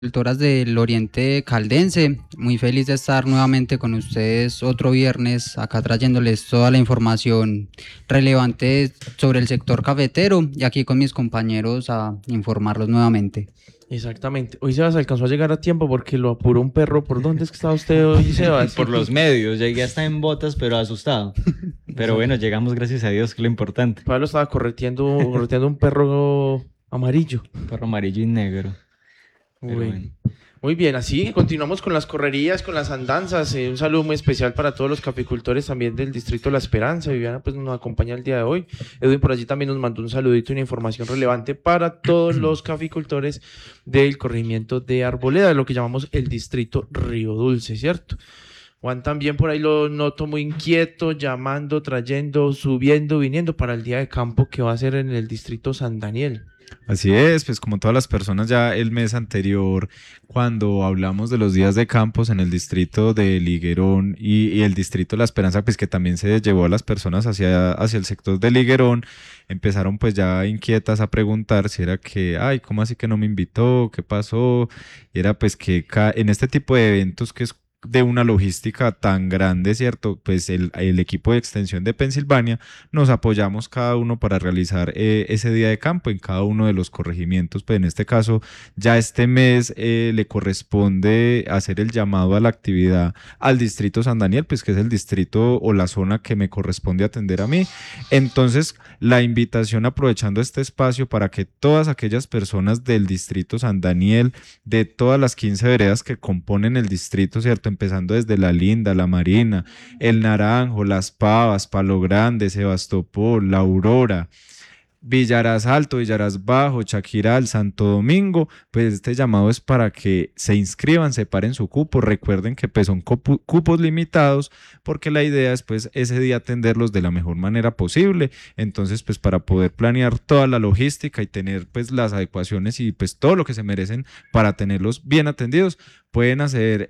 Cultoras del Oriente Caldense, muy feliz de estar nuevamente con ustedes otro viernes acá trayéndoles toda la información relevante sobre el sector cafetero y aquí con mis compañeros a informarlos nuevamente. Exactamente. Hoy Sebas alcanzó a llegar a tiempo porque lo apuró un perro. ¿Por dónde es que está usted hoy, Sebas? Por los medios, llegué hasta en botas, pero asustado. Pero bueno, llegamos gracias a Dios, que es lo importante. Pablo estaba correteando un perro amarillo. Perro amarillo y negro. Pero bueno. Muy bien, así continuamos con las correrías, con las andanzas. Un saludo muy especial para todos los caficultores también del distrito La Esperanza. Viviana pues nos acompaña el día de hoy. Edwin por allí también nos mandó un saludito y una información relevante para todos los caficultores del corregimiento de Arboleda, lo que llamamos el distrito Río Dulce, ¿cierto? Juan también por ahí lo noto muy inquieto, llamando, trayendo, subiendo, viniendo para el día de campo que va a ser en el distrito San Daniel. Así es, pues como todas las personas ya el mes anterior, cuando hablamos de los días de campos en el distrito de Liguerón y el distrito de La Esperanza, pues que también se llevó a las personas hacia el sector de Liguerón, empezaron pues ya inquietas a preguntar si era que, ay, ¿cómo así que no me invitó? ¿Qué pasó? Y era pues que en este tipo de eventos que es de una logística tan grande, ¿cierto? Pues el equipo de extensión de Pensilvania nos apoyamos cada uno para realizar ese día de campo en cada uno de los corregimientos. Pues en este caso, ya este mes le corresponde hacer el llamado a la actividad al distrito San Daniel, pues que es el distrito o la zona que me corresponde atender a mí. Entonces, la invitación aprovechando este espacio para que todas aquellas personas del distrito San Daniel, de todas las 15 veredas que componen el distrito, ¿cierto? Empezando desde La Linda, La Marina, El Naranjo, Las Pavas, Palo Grande, Sebastopol, La Aurora, Villaraz Alto, Villaraz Bajo, Chaquiral, Santo Domingo, pues este llamado es para que se inscriban, separen su cupo, recuerden que pues son cupos limitados porque la idea es pues ese día atenderlos de la mejor manera posible, entonces pues para poder planear toda la logística y tener pues las adecuaciones y pues todo lo que se merecen para tenerlos bien atendidos, pueden hacer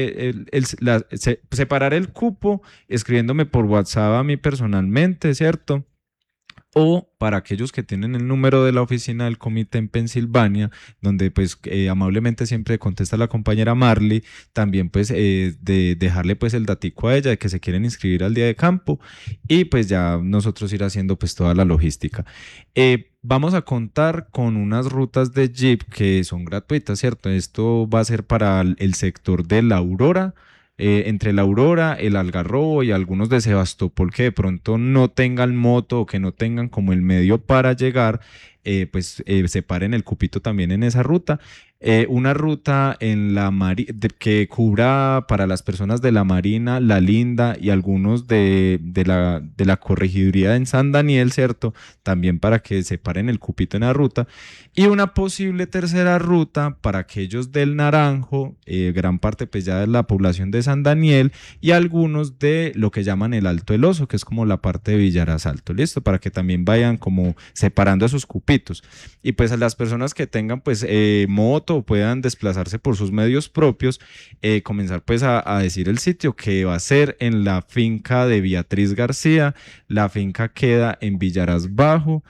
separar el cupo escribiéndome por WhatsApp a mí personalmente, ¿cierto? O para aquellos que tienen el número de la oficina del comité en Pensilvania, donde pues amablemente siempre contesta la compañera Marley, también pues de dejarle pues el datico a ella de que se quieren inscribir al día de campo y pues ya nosotros ir haciendo pues toda la logística. Vamos a contar con unas rutas de Jeep que son gratuitas, ¿cierto? Esto va a ser para el sector de La Aurora, entre La Aurora, el Algarrobo y algunos de Sebastopol que de pronto no tengan moto o que no tengan como el medio para llegar, pues separen el cupito también en esa ruta. Una ruta en que cubra para las personas de La Marina, La Linda y algunos de la corregiduría en San Daniel, ¿cierto? También para que separen el cupito en la ruta. Y una posible tercera ruta para aquellos del Naranjo, gran parte pues ya de la población de San Daniel y algunos de lo que llaman el Alto del Oso, que es como la parte de Villaraz Alto, ¿listo? Para que también vayan como separando esos cupitos. Y pues a las personas que tengan pues moto o puedan desplazarse por sus medios propios, comenzar pues a decir el sitio que va a ser en la finca de Beatriz García. La finca queda en Villaraz Bajo.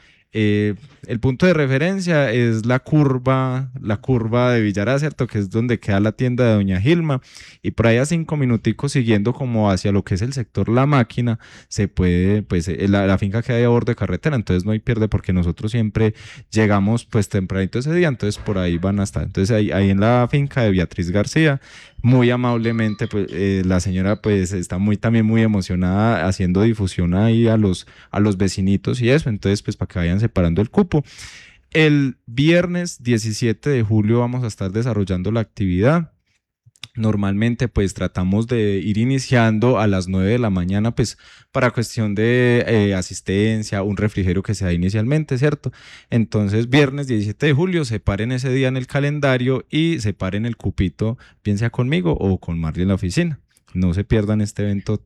El punto de referencia es la curva de Villaraz, ¿cierto? Que es donde queda la tienda de Doña Gilma. Y por ahí a 5 minuticos siguiendo como hacia lo que es el sector La Máquina, se puede, pues la finca queda a borde de carretera, entonces no hay pierde porque nosotros siempre llegamos pues tempranito ese día, entonces por ahí van a estar. Entonces ahí en la finca de Beatriz García, muy amablemente, pues la señora pues está también muy emocionada haciendo difusión ahí a los vecinitos y eso, entonces pues para que vayan separando el cupo. El viernes 17 de julio vamos a estar desarrollando la actividad. Normalmente pues tratamos de ir iniciando a las 9 de la mañana pues para cuestión de asistencia, un refrigerio que se da inicialmente, ¿cierto? Entonces viernes 17 de julio separen ese día en el calendario y separen el cupito, bien sea conmigo o con Marley en la oficina. No se pierdan este evento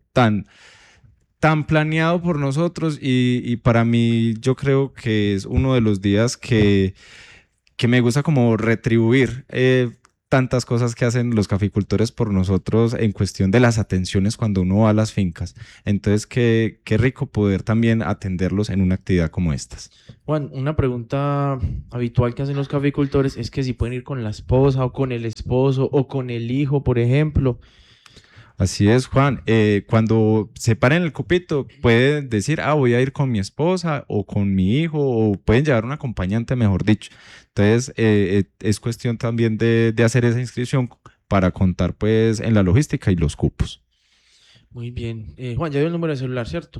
tan planeado por nosotros y para mí yo creo que es uno de los días que me gusta como retribuir tantas cosas que hacen los caficultores por nosotros en cuestión de las atenciones cuando uno va a las fincas. Entonces, qué rico poder también atenderlos en una actividad como estas. Juan, una pregunta habitual que hacen los caficultores es que si pueden ir con la esposa o con el esposo o con el hijo, por ejemplo. Así es, Juan. Cuando se paren el cupito, pueden decir, voy a ir con mi esposa o con mi hijo, o pueden llevar un acompañante, mejor dicho. Entonces, es cuestión también de hacer esa inscripción para contar pues en la logística y los cupos. Muy bien. Juan, ya dio el número de celular, ¿cierto?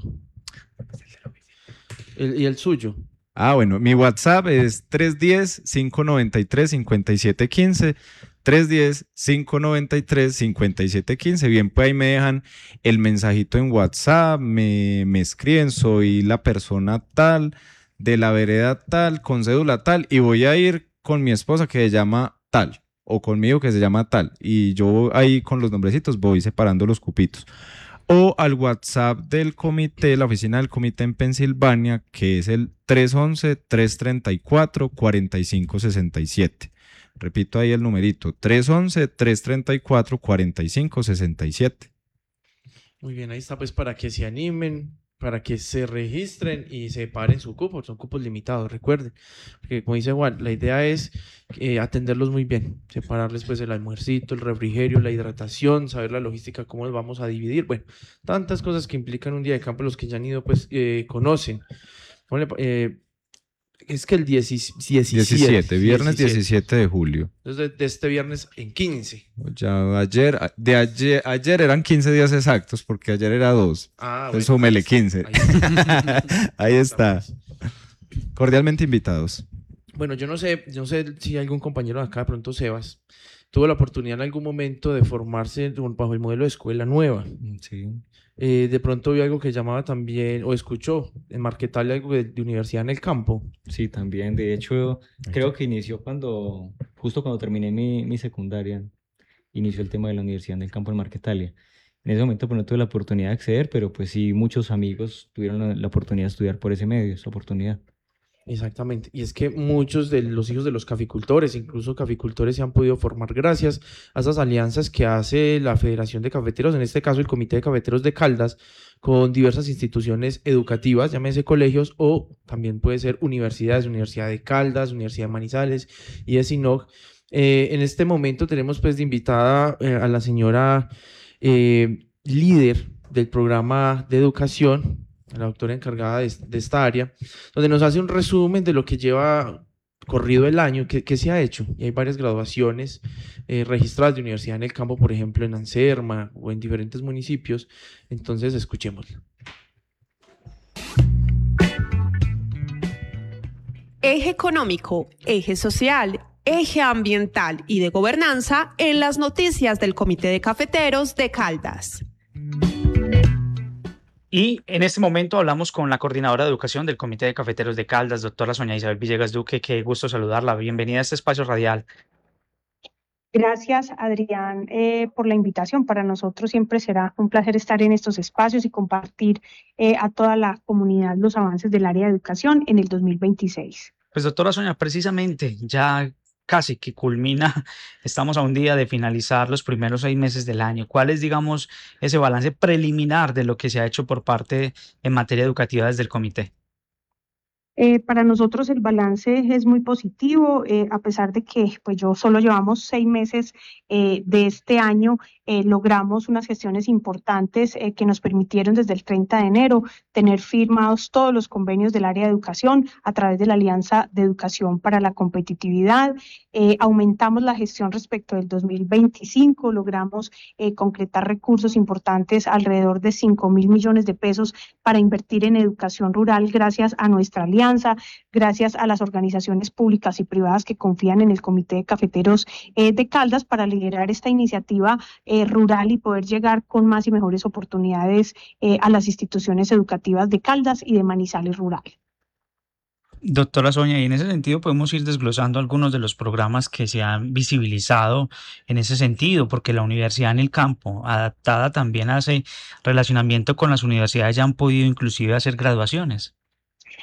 ¿Y el suyo? Bueno, mi WhatsApp es 310-593-5715. 310-593-5715. Bien, pues ahí me dejan el mensajito en WhatsApp, me escriben, soy la persona tal, de la vereda tal, con cédula tal, y voy a ir con mi esposa que se llama tal, o conmigo que se llama tal, y yo ahí con los nombrecitos voy separando los cupitos. O al WhatsApp del comité, la oficina del comité en Pensilvania, que es el 311-334-4567. Repito ahí el numerito, 311-334-4567. Muy bien, ahí está pues para que se animen, para que se registren y separen su cupo. Son cupos limitados, recuerden. Porque como dice Juan, la idea es atenderlos muy bien, separarles pues el almuercito, el refrigerio, la hidratación, saber la logística, cómo los vamos a dividir. Bueno, tantas cosas que implican un día de campo, los que ya han ido pues conocen. Es que el 17, viernes 17 de julio. Entonces, de este viernes en 15. Ya ayer eran 15 días exactos, porque ayer era 2. Entonces súmele 15. Ahí está. Cordialmente invitados. Bueno, yo no sé si algún compañero de acá, de pronto Sebas, tuvo la oportunidad en algún momento de formarse bajo el modelo de escuela nueva. Sí. De pronto vio algo que llamaba también, o escuchó en Marquetalia algo de universidad en el campo. Sí, también. De hecho, creo que inició justo cuando terminé mi secundaria, inició el tema de la universidad en el campo en Marquetalia. En ese momento pues no tuve la oportunidad de acceder, pero pues sí, muchos amigos tuvieron la oportunidad de estudiar por ese medio, esa oportunidad. Exactamente, y es que muchos de los hijos de los caficultores, incluso caficultores, se han podido formar gracias a esas alianzas que hace la Federación de Cafeteros, en este caso el Comité de Cafeteros de Caldas, con diversas instituciones educativas, llámese colegios o también puede ser universidades, Universidad de Caldas, Universidad de Manizales y de SINOG. En este momento tenemos pues de invitada a la señora líder del programa de educación, la doctora encargada de esta área, donde nos hace un resumen de lo que lleva corrido el año, que se ha hecho. Y hay varias graduaciones registradas de universidad en el campo, por ejemplo, en Anserma o en diferentes municipios. Entonces, escuchémosla. Eje económico, eje social, eje ambiental y de gobernanza en las noticias del Comité de Cafeteros de Caldas. Y en este momento hablamos con la coordinadora de educación del Comité de Cafeteros de Caldas, doctora Sonia Isabel Villegas Duque. Qué gusto saludarla. Bienvenida a este espacio radial. Gracias, Adrián, por la invitación. Para nosotros siempre será un placer estar en estos espacios y compartir a toda la comunidad los avances del área de educación en el 2026. Pues doctora Sonia, precisamente ya casi que culmina, estamos a un día de finalizar los primeros 6 meses del año. ¿Cuál es, digamos, ese balance preliminar de lo que se ha hecho por parte en materia educativa desde el comité? Para nosotros el balance es muy positivo, a pesar de que pues solo llevamos 6 meses de este año, logramos unas gestiones importantes que nos permitieron desde el 30 de enero tener firmados todos los convenios del área de educación a través de la Alianza de Educación para la Competitividad. Aumentamos la gestión respecto del 2025, logramos concretar recursos importantes, alrededor de 5.000 millones de pesos para invertir en educación rural gracias a nuestra alianza. Gracias a las organizaciones públicas y privadas que confían en el Comité de Cafeteros de Caldas para liderar esta iniciativa rural y poder llegar con más y mejores oportunidades a las instituciones educativas de Caldas y de Manizales Rural. Doctora Sonia, y en ese sentido podemos ir desglosando algunos de los programas que se han visibilizado en ese sentido, porque la universidad en el campo, adaptada también a ese relacionamiento con las universidades, ya han podido inclusive hacer graduaciones.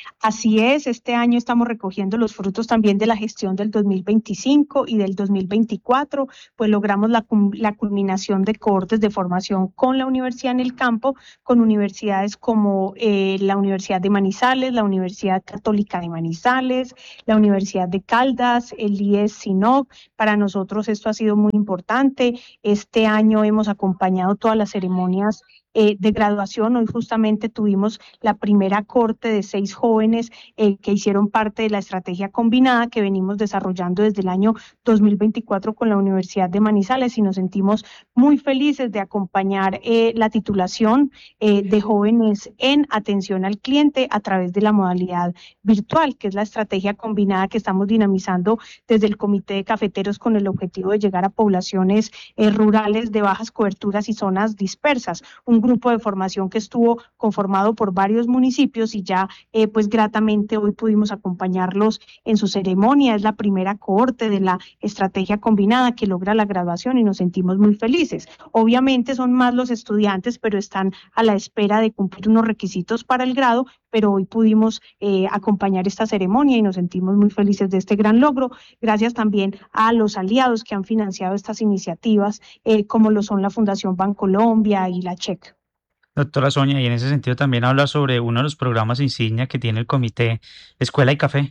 Así es, este año estamos recogiendo los frutos también de la gestión del 2025 y del 2024, pues logramos la culminación de cohortes de formación con la universidad en el campo, con universidades como la Universidad de Manizales, la Universidad Católica de Manizales, la Universidad de Caldas, el IES SINOC. Para nosotros esto ha sido muy importante. Este año hemos acompañado todas las ceremonias de graduación. Hoy justamente tuvimos la primera corte de 6 jóvenes que hicieron parte de la estrategia combinada que venimos desarrollando desde el año 2024 con la Universidad de Manizales, y nos sentimos muy felices de acompañar la titulación de jóvenes en atención al cliente a través de la modalidad virtual, que es la estrategia combinada que estamos dinamizando desde el Comité de Cafeteros con el objetivo de llegar a poblaciones rurales de bajas coberturas y zonas dispersas. Un grupo de formación que estuvo conformado por varios municipios y ya pues gratamente hoy pudimos acompañarlos en su ceremonia. Es la primera cohorte de la estrategia combinada que logra la graduación y nos sentimos muy felices. Obviamente son más los estudiantes, pero están a la espera de cumplir unos requisitos para el grado, pero hoy pudimos acompañar esta ceremonia y nos sentimos muy felices de este gran logro. Gracias también a los aliados que han financiado estas iniciativas, como lo son la Fundación Bancolombia y la CHEC. Doctora Sonia, y en ese sentido también habla sobre uno de los programas insignia que tiene el comité Escuela y Café.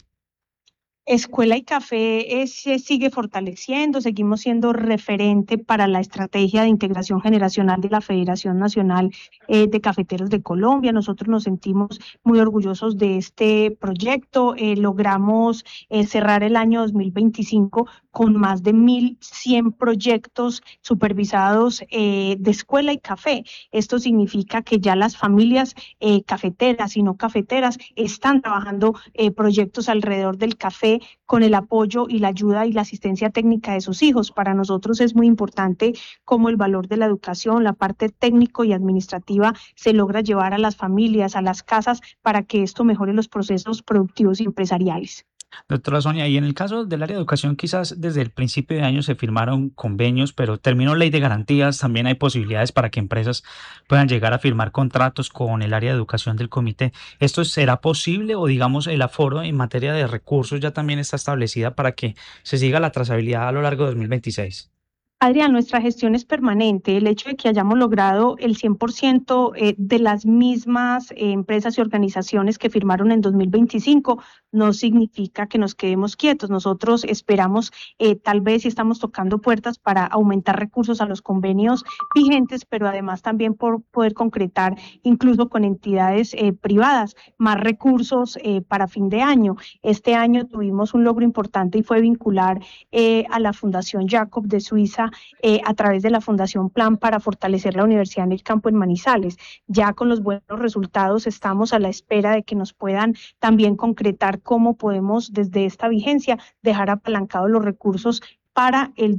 Escuela y Café se sigue fortaleciendo, seguimos siendo referente para la estrategia de integración generacional de la Federación Nacional de Cafeteros de Colombia. Nosotros nos sentimos muy orgullosos de este proyecto. Logramos cerrar el año 2025 con más de 1.100 proyectos supervisados de escuela y café. Esto significa que ya las familias cafeteras y no cafeteras están trabajando proyectos alrededor del café con el apoyo y la ayuda y la asistencia técnica de sus hijos. Para nosotros es muy importante cómo el valor de la educación, la parte técnico y administrativa, se logra llevar a las familias, a las casas, para que esto mejore los procesos productivos y empresariales. Doctora Sonia, y en el caso del área de educación, quizás desde el principio de año se firmaron convenios, pero terminó ley de garantías, también hay posibilidades para que empresas puedan llegar a firmar contratos con el área de educación del comité. ¿Esto será posible o digamos el aforo en materia de recursos ya también está establecida para que se siga la trazabilidad a lo largo de 2026? Adrián, nuestra gestión es permanente. El hecho de que hayamos logrado el 100% de las mismas empresas y organizaciones que firmaron en 2025 no significa que nos quedemos quietos. Nosotros esperamos, tal vez, si estamos tocando puertas para aumentar recursos a los convenios vigentes, pero además también por poder concretar, incluso con entidades privadas, más recursos para fin de año. Este año tuvimos un logro importante y fue vincular a la Fundación Jacob de Suiza a través de la Fundación Plan para fortalecer la Universidad en el Campo en Manizales. Ya con los buenos resultados estamos a la espera de que nos puedan también concretar cómo podemos desde esta vigencia dejar apalancados los recursos para el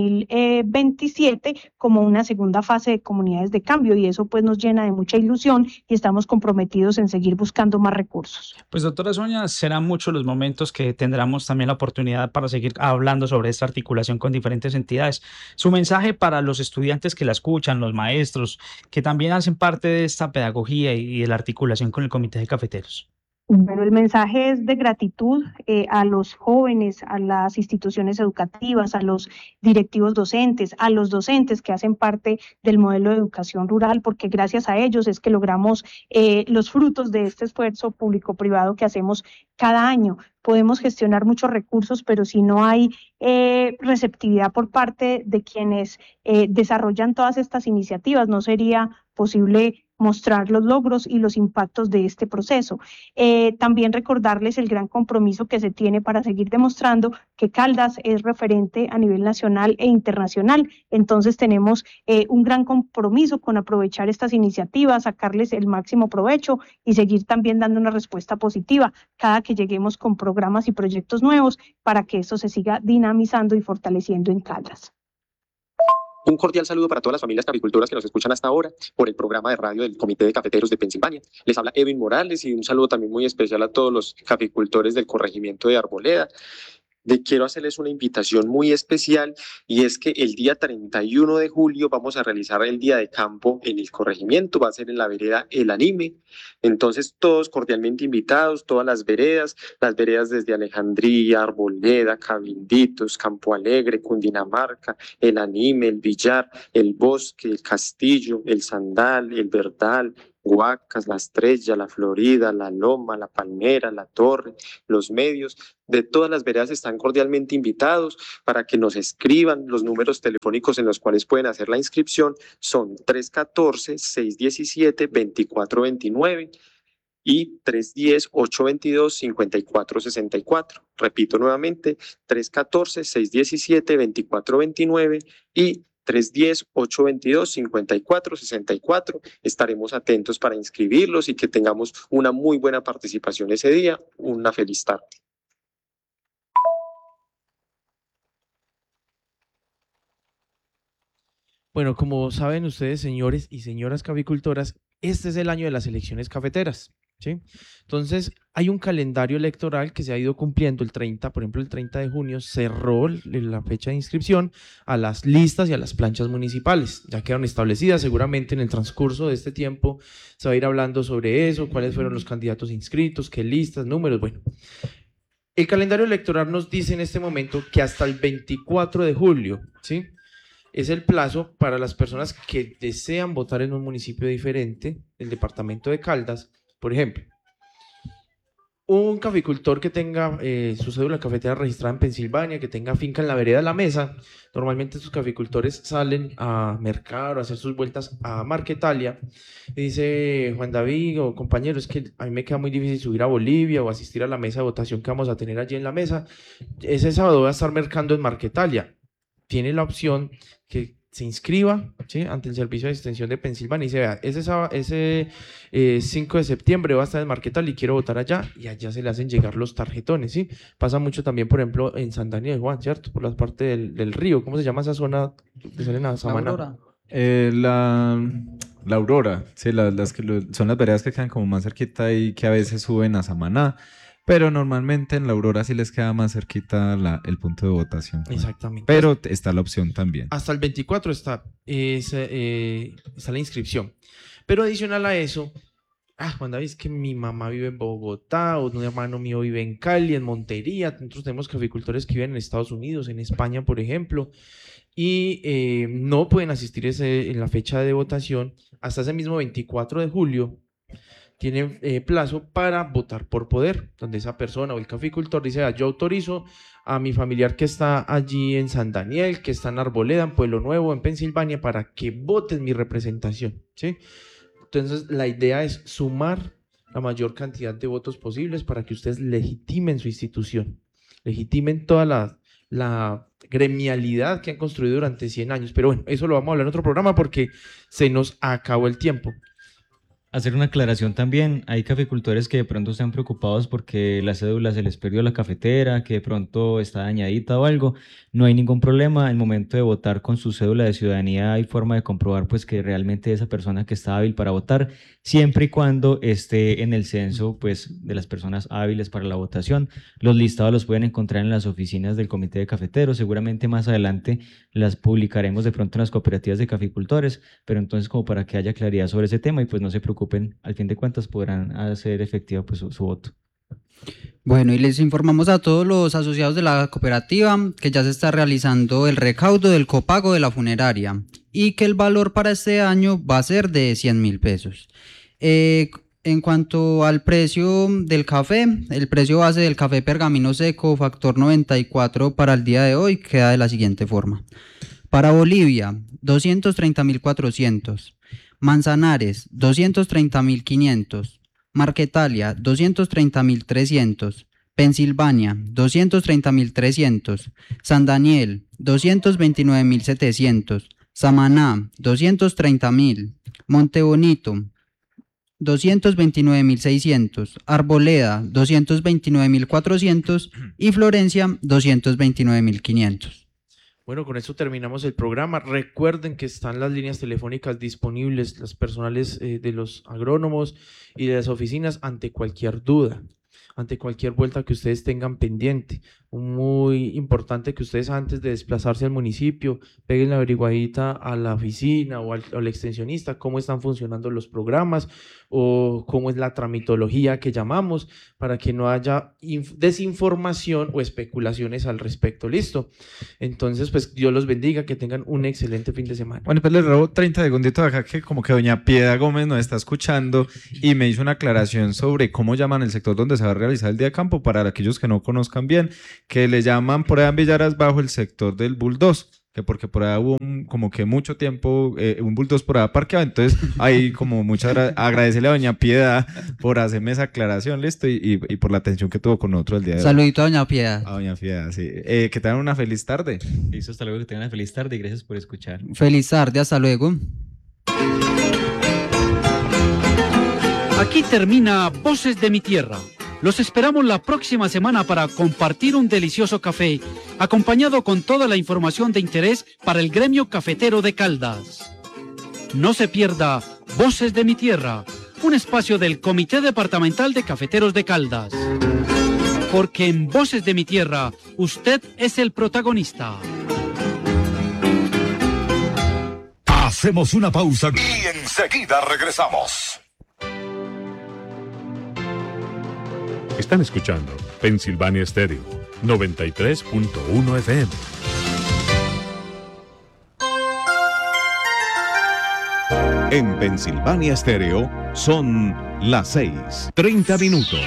2027 como una segunda fase de comunidades de cambio, y eso pues nos llena de mucha ilusión y estamos comprometidos en seguir buscando más recursos. Pues doctora Sonia, serán muchos los momentos que tendremos también la oportunidad para seguir hablando sobre esta articulación con diferentes entidades. Su mensaje para los estudiantes que la escuchan, los maestros, que también hacen parte de esta pedagogía y de la articulación con el Comité de Cafeteros. Bueno, el mensaje es de gratitud a los jóvenes, a las instituciones educativas, a los directivos docentes, a los docentes que hacen parte del modelo de educación rural, porque gracias a ellos es que logramos los frutos de este esfuerzo público-privado que hacemos cada año. Podemos gestionar muchos recursos, pero si no hay receptividad por parte de quienes desarrollan todas estas iniciativas, no sería posible mostrar los logros y los impactos de este proceso. También recordarles el gran compromiso que se tiene para seguir demostrando que Caldas es referente a nivel nacional e internacional. Entonces tenemos un gran compromiso con aprovechar estas iniciativas, sacarles el máximo provecho y seguir también dando una respuesta positiva cada que lleguemos con programas y proyectos nuevos para que esto se siga dinamizando y fortaleciendo en Caldas. Un cordial saludo para todas las familias caficultoras que nos escuchan hasta ahora por el programa de radio del Comité de Cafeteros de Pensilvania. Les habla Edwin Morales y un saludo también muy especial a todos los caficultores del corregimiento de Arboleda. quiero hacerles una invitación muy especial, y es que el día 31 de julio vamos a realizar el día de campo en el corregimiento, va a ser en la vereda El Anime. Entonces todos cordialmente invitados, todas las veredas desde Alejandría, Arboleda, Cabilditos, Campo Alegre, Cundinamarca, El Anime, El Villar, El Bosque, El Castillo, El Sandal, El Verdal, Guacas, La Estrella, La Florida, La Loma, La Palmera, La Torre, Los Medios. De todas las veredas están cordialmente invitados para que nos escriban. Los números telefónicos en los cuales pueden hacer la inscripción son 314-617-2429 y 310-822-5464. Repito nuevamente, 314-617-2429 y 310-822-5464. Estaremos atentos para inscribirlos y que tengamos una muy buena participación ese día. Una feliz tarde. Bueno, como saben ustedes, señores y señoras caficultoras, este es el año de las elecciones cafeteras, ¿sí? Entonces, hay un calendario electoral que se ha ido cumpliendo. El 30, por ejemplo, el 30 de junio cerró la fecha de inscripción a las listas y a las planchas municipales. Ya quedaron establecidas. Seguramente en el transcurso de este tiempo se va a ir hablando sobre eso, cuáles fueron los candidatos inscritos, qué listas, números, bueno. El calendario electoral nos dice en este momento que hasta el 24 de julio, ¿sí?, es el plazo para las personas que desean votar en un municipio diferente del departamento de Caldas. Por ejemplo, un caficultor que tenga su cédula cafetera registrada en Pensilvania, que tenga finca en la vereda de La Mesa. Normalmente estos caficultores salen a mercar o a hacer sus vueltas a Marquetalia. Y dice Juan David o compañero, es que a mí me queda muy difícil subir a Bolivia o asistir a la mesa de votación que vamos a tener allí en La Mesa. Ese sábado voy a estar mercando en Marquetalia. Tiene la opción que se inscriba, ¿sí?, ante el Servicio de Extensión de Pensilvania y se vea, ese 5 de septiembre va a estar en Marquetalia y quiero votar allá, y allá se le hacen llegar los tarjetones, ¿sí? Pasa mucho también, por ejemplo, en San Daniel de Juan, ¿cierto? Por la parte del río. ¿Cómo se llama esa zona que salen a Samaná? La Aurora, sí, son las veredas que quedan como más cerquita y que a veces suben a Samaná, pero normalmente en la Aurora sí les queda más cerquita el punto de votación. Exactamente. Pero está la opción también. Hasta el 24 está la inscripción. Pero adicional a eso, Juan David, es que mi mamá vive en Bogotá, o un hermano mío vive en Cali, en Montería. Nosotros tenemos caficultores que viven en Estados Unidos, en España, por ejemplo, y no pueden asistir en la fecha de votación hasta ese mismo 24 de julio. Tienen plazo para votar por poder, donde esa persona o el caficultor dice: yo autorizo a mi familiar que está allí en San Daniel, que está en Arboleda, en Pueblo Nuevo, en Pensilvania, para que voten mi representación, ¿sí? Entonces la idea es sumar la mayor cantidad de votos posibles para que ustedes legitimen su institución, legitimen toda la gremialidad que han construido durante 100 años. Pero bueno, eso lo vamos a hablar en otro programa porque se nos acabó el tiempo. Hacer una aclaración también, hay caficultores que de pronto están preocupados porque la cédula se les perdió la cafetera, que de pronto está dañadita o algo. No hay ningún problema. Al momento de votar con su cédula de ciudadanía hay forma de comprobar pues que realmente esa persona que está hábil para votar, siempre y cuando esté en el censo pues de las personas hábiles para la votación. Los listados los pueden encontrar en las oficinas del Comité de Cafeteros. Seguramente más adelante las publicaremos de pronto en las cooperativas de caficultores, pero entonces como para que haya claridad sobre ese tema y pues no se preocupen, al fin de cuentas podrán hacer efectiva pues su voto. Bueno, y les informamos a todos los asociados de la cooperativa que ya se está realizando el recaudo del copago de la funeraria y que el valor para este año va a ser de 100.000 pesos. En cuanto al precio del café, el precio base del café pergamino seco factor 94 para el día de hoy queda de la siguiente forma. Para Bolivia, 230.400. Manzanares, 230.500. Marquetalia, 230.300. Pensilvania, 230.300. San Daniel, 229.700. Samaná, 230.000. Montebonito, 229.600. Arboleda, 229.400. Y Florencia, 229.500. Bueno, con esto terminamos el programa. Recuerden que están las líneas telefónicas disponibles, las personales de los agrónomos y de las oficinas ante cualquier duda. ante cualquier vuelta que ustedes tengan pendiente. Muy importante que ustedes antes de desplazarse al municipio peguen la averiguadita a la oficina o al extensionista, cómo están funcionando los programas o cómo es la tramitología que llamamos, para que no haya desinformación o especulaciones al respecto. ¿Listo? Entonces, pues Dios los bendiga, que tengan un excelente fin de semana. Bueno, pues le robo 30 segunditos acá, que como que doña Piedad Gómez nos está escuchando y me hizo una aclaración sobre cómo llaman el sector donde se va a realizar el día de campo, para aquellos que no conozcan bien, que le llaman por allá en Villaras Bajo el sector del Bull 2, que porque por allá hubo como que mucho tiempo un Bull 2 por allá parqueado, entonces ahí como agradecerle a doña Piedad por hacerme esa aclaración, listo, y por la atención que tuvo con nosotros el día de hoy. Saludito a doña Piedad. A doña Piedad, sí. Que tengan una feliz tarde. Listo, hasta luego, que tengan una feliz tarde y gracias por escuchar. Feliz tarde, hasta luego. Aquí termina Voces de mi Tierra. Los esperamos la próxima semana para compartir un delicioso café, acompañado con toda la información de interés para el gremio cafetero de Caldas. No se pierda Voces de mi Tierra, un espacio del Comité Departamental de Cafeteros de Caldas. Porque en Voces de mi Tierra, usted es el protagonista. Hacemos una pausa y enseguida regresamos. Están escuchando Pensilvania Stereo 93.1 FM. En Pensilvania Stereo son las 6:30 minutos.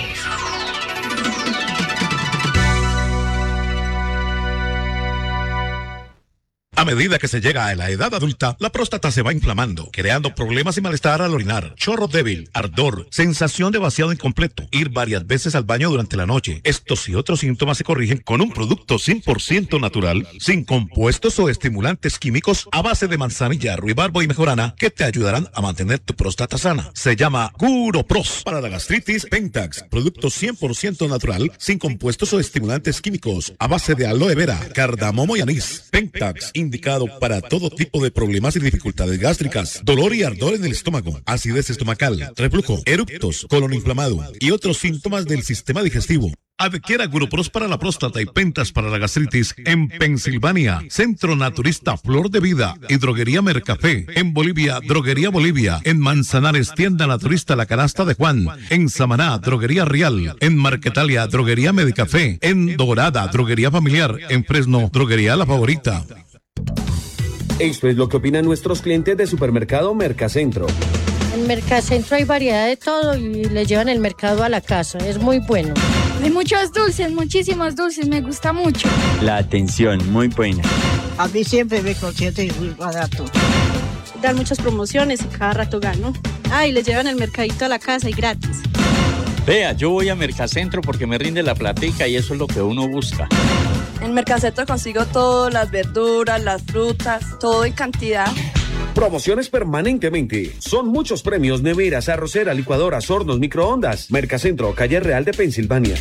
A medida que se llega a la edad adulta, la próstata se va inflamando, creando problemas y malestar al orinar, chorro débil, ardor, sensación de vaciado incompleto, ir varias veces al baño durante la noche. Estos y otros síntomas se corrigen con un producto 100% natural, sin compuestos o estimulantes químicos, a base de manzanilla, ruibarbo y mejorana, que te ayudarán a mantener tu próstata sana. Se llama Curopros. Para la gastritis, Pentax, producto 100% natural, sin compuestos o estimulantes químicos, a base de aloe vera, cardamomo y anís. Pentax, indicado para todo tipo de problemas y dificultades gástricas, dolor y ardor en el estómago, acidez estomacal, reflujo, eructos, colon inflamado y otros síntomas del sistema digestivo. Adquiera Curopros para la próstata y Pentax para la gastritis en Pensilvania, Centro Naturista Flor de Vida y Droguería Mercafé. En Bolivia, Droguería Bolivia. En Manzanares, Tienda Naturista La Canasta de Juan. En Samaná, Droguería Real. En Marquetalia, Droguería Medicafé. En Dorada, Droguería Familiar. En Fresno, Droguería La Favorita. Esto es lo que opinan nuestros clientes de Supermercado Mercacentro. En Mercacentro hay variedad de todo y le llevan el mercado a la casa. Es muy bueno. Hay muchos dulces, muchísimos dulces. Me gusta mucho. La atención, muy buena. A mí siempre me consiente y muy barato. Dan muchas promociones y cada rato gano. Y le llevan el mercadito a la casa y gratis. Vea, yo voy a Mercacentro porque me rinde la platica y eso es lo que uno busca. En Mercacentro consigo todo, las verduras, las frutas, todo en cantidad. Promociones permanentemente. Son muchos premios: neveras, arrocera, licuadoras, hornos, microondas. Mercacentro, calle Real de Pensilvania.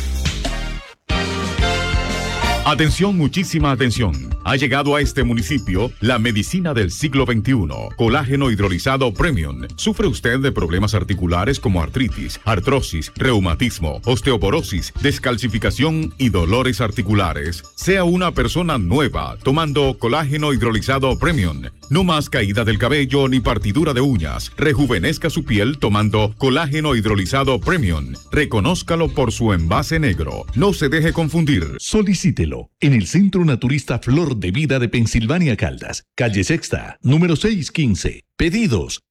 Atención, muchísima atención. Ha llegado a este municipio la medicina del siglo XXI. Colágeno hidrolizado Premium. ¿Sufre usted de problemas articulares como artritis, artrosis, reumatismo, osteoporosis, descalcificación y dolores articulares? Sea una persona nueva tomando colágeno hidrolizado Premium. No más caída del cabello ni partidura de uñas. Rejuvenezca su piel tomando colágeno hidrolizado Premium. Reconózcalo por su envase negro. No se deje confundir. Solicítelo en el Centro Naturista Flor de Vida de Pensilvania, Caldas, calle Sexta, número 615. Pedidos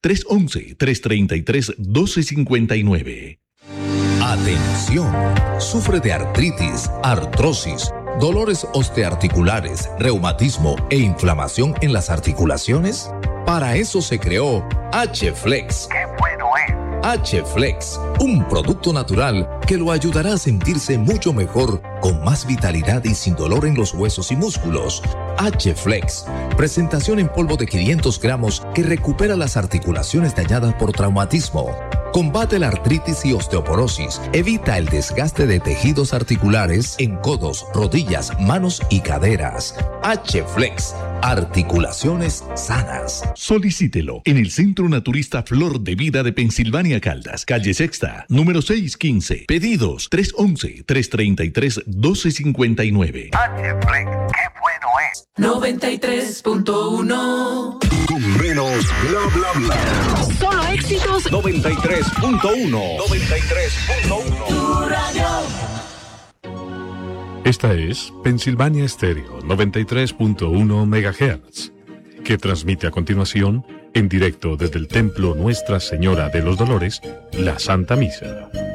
311-333-1259. Atención, ¿sufre de artritis, artrosis, dolores osteoarticulares, reumatismo e inflamación en las articulaciones? Para eso se creó H-Flex. ¡Qué bueno es! H-Flex, un producto natural que lo ayudará a sentirse mucho mejor, con más vitalidad y sin dolor en los huesos y músculos. H-Flex, presentación en polvo de 500 gramos que recupera las articulaciones dañadas por traumatismo. Combate la artritis y osteoporosis. Evita el desgaste de tejidos articulares en codos, rodillas, manos y caderas. H-Flex. Articulaciones sanas. Solicítelo en el Centro Naturista Flor de Vida de Pensilvania Caldas, calle Sexta, número 615. Pedidos 311-333-1259. H-Flex, qué bueno es. 93.1. Con menos bla bla bla. Solo éxitos. 93.1. 93.1. Tu radio. Esta es Pensilvania Estéreo 93.1 MHz, que transmite a continuación, en directo desde el Templo Nuestra Señora de los Dolores, la Santa Misa.